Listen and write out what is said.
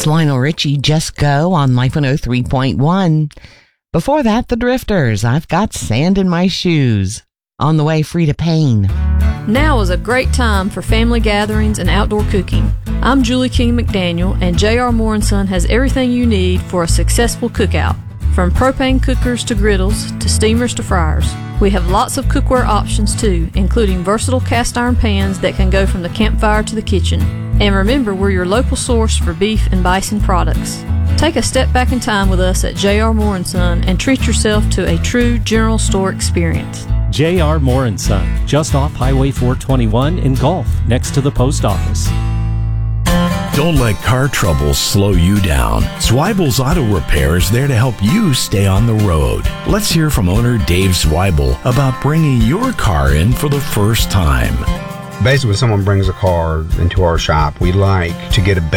Lionel Richie, Just Go on Life 103.1. Before that, The Drifters, I've Got Sand in My Shoes. On the way, Frida Payne. Now is a great time for family gatherings and outdoor cooking. I'm Julie King McDaniel, and J.R. Moore & Son has everything you need for a successful cookout. From propane cookers to griddles to steamers to fryers. We have lots of cookware options too, including versatile cast iron pans that can go from the campfire to the kitchen. And remember, we're your local source for beef and bison products. Take a step back in time with us at J.R. Moore & Son and treat yourself to a true general store experience. J.R. Moore & Son, just off Highway 421 in Gulf, next to the post office. Don't let car troubles slow you down. Zweibel's Auto Repair is there to help you stay on the road. Let's hear from owner Dave Zweibel about bringing your car in for the first time. Basically, when someone brings a car into our shop, we like to get a